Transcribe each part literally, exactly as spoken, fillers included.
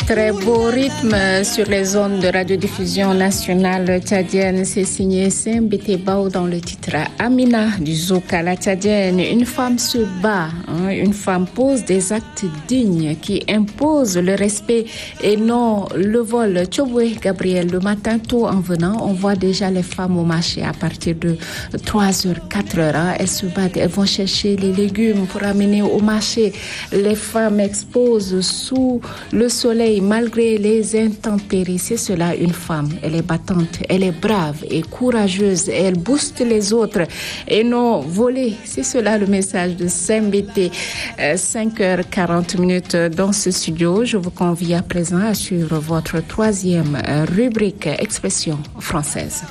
Très beau rythme sur les ondes de radiodiffusion nationale tchadienne. C'est signé Sembete Bao dans le titre Amina du Zouk à la tchadienne. Une femme se bat, hein, une femme pose des actes dignes qui imposent le respect et non le vol. Tchobwe Gabriel, le matin tôt en venant, on voit déjà les femmes au marché à partir de trois heures, quatre heures. Hein. Elles se battent, elles vont chercher les légumes pour amener au marché. Les femmes exposent sous le soleil malgré les intempéries. C'est cela une femme. Elle est battante, elle est brave et courageuse. Et elle booste les autres et non voler. C'est cela le message de Sembete. Euh, cinq heures quarante minutes dans ce studio. Je vous convie à présent à suivre votre troisième rubrique Expression française.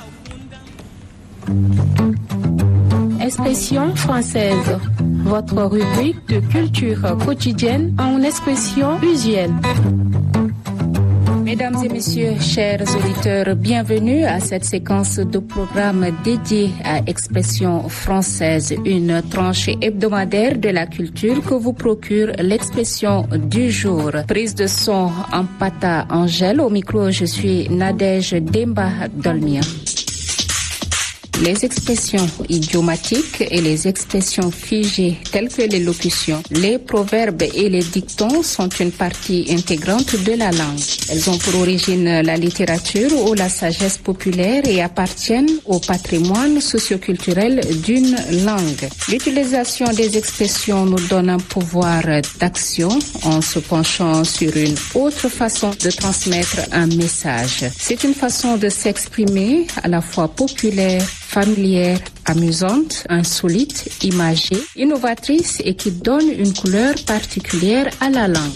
Expression française, votre rubrique de culture quotidienne en expression usuelle. Mesdames et messieurs, chers auditeurs, bienvenue à cette séquence de programme dédiée à Expression française, une tranche hebdomadaire de la culture que vous procure l'expression du jour. Prise de son en Pata Angèle, au micro je suis Nadège Demba Dolmia. Les expressions idiomatiques et les expressions figées telles que les locutions, les proverbes et les dictons sont une partie intégrante de la langue. Elles ont pour origine la littérature ou la sagesse populaire et appartiennent au patrimoine socioculturel d'une langue. L'utilisation des expressions nous donne un pouvoir d'action en se penchant sur une autre façon de transmettre un message. C'est une façon de s'exprimer à la fois populaire, familière, amusante, insolite, imagée, innovatrice et qui donne une couleur particulière à la langue.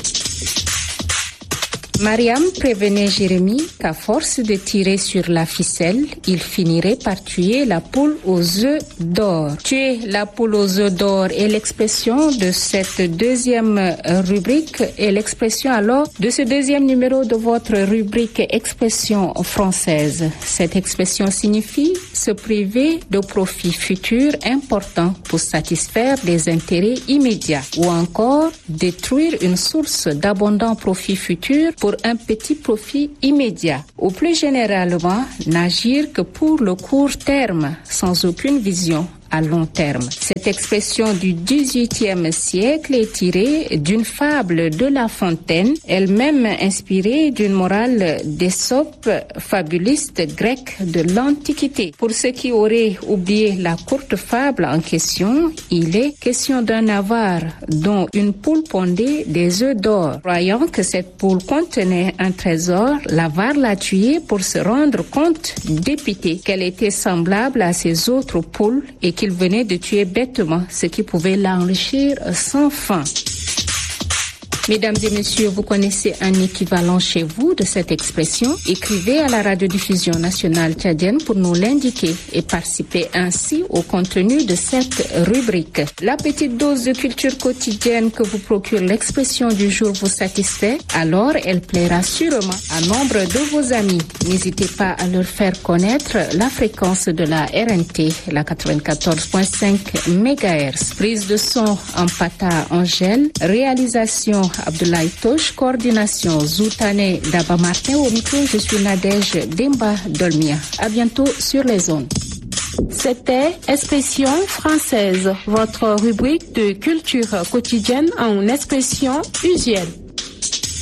Mariam prévenait Jérémie qu'à force de tirer sur la ficelle, il finirait par tuer la poule aux œufs d'or. Tuer la poule aux œufs d'or est l'expression de cette deuxième rubrique et l'expression alors de ce deuxième numéro de votre rubrique Expression française. Cette expression signifie se priver de profits futurs importants pour satisfaire des intérêts immédiats ou encore détruire une source d'abondants profits futurs pour un petit profit immédiat. Ou plus généralement, n'agir que pour le court terme, sans aucune vision à long terme. Cette expression du dix-huitième siècle est tirée d'une fable de La Fontaine, elle-même inspirée d'une morale d'Ésope, fabuliste grec de l'Antiquité. Pour ceux qui auraient oublié la courte fable en question, il est question d'un avare dont une poule pondait des œufs d'or. Croyant que cette poule contenait un trésor, l'avare l'a tuée pour se rendre compte, dépité, qu'elle était semblable à ses autres poules et qu'il venait de tuer bêtement, ce qui pouvait l'enrichir sans fin. Mesdames et messieurs, vous connaissez un équivalent chez vous de cette expression? Écrivez à la radiodiffusion nationale tchadienne pour nous l'indiquer et participer ainsi au contenu de cette rubrique. La petite dose de culture quotidienne que vous procure l'expression du jour vous satisfait? Alors elle plaira sûrement à nombre de vos amis. N'hésitez pas à leur faire connaître la fréquence de la R N T, la quatre-vingt-quatorze virgule cinq mégahertz. Prise de son en Pata Angèle, réalisation Abdoulaye Tosh, coordination Zoutane Daba Martin. Au micro, je suis Nadège Demba Dolmia. À bientôt sur les ondes. C'était Expression française, votre rubrique de culture quotidienne en expression usuelle.